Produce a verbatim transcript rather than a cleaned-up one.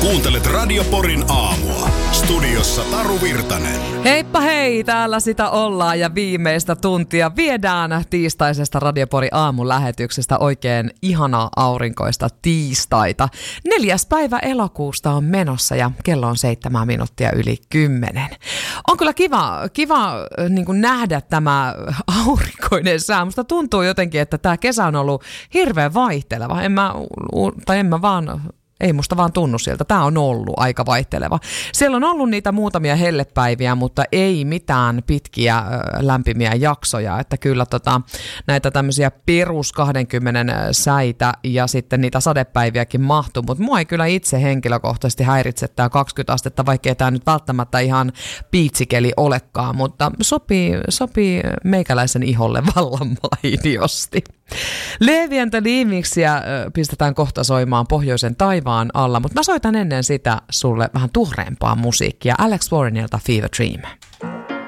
Kuuntelet Radio Porin aamua. Studiossa Taru Virtanen. Heippa hei, täällä sitä ollaan ja viimeistä tuntia viedään tiistaisesta Radio Porin aamun lähetyksestä oikein ihanaa aurinkoista tiistaita. Neljäs päivä elokuusta on menossa ja kello on seitsemän minuuttia yli kymmenen. On kyllä kiva, kiva niin kuin nähdä tämä aurinkoinen sää. Musta tuntuu jotenkin, että tämä kesä on ollut hirveän vaihteleva. En mä, tai en mä vaan... Ei musta vaan tunnu sieltä. Tämä on ollut aika vaihteleva. Siellä on ollut niitä muutamia hellepäiviä, mutta ei mitään pitkiä lämpimiä jaksoja. Että kyllä tota, näitä tämmöisiä perus kaksikymmentä säitä ja sitten niitä sadepäiviäkin mahtuu. Mutta mua ei kyllä itse henkilökohtaisesti häiritse tämä kaksikymmentä astetta, vaikkei tämä nyt välttämättä ihan piitsikeli olekaan. Mutta sopii, sopii meikäläisen iholle vallan mainiosti. Levi and the Leavingsia pistetään kohta soimaan pohjoisen taivaan alla, mutta mä soitan ennen sitä sulle vähän tuhreempaa musiikkia. Alex Warrenilta Fever Dream.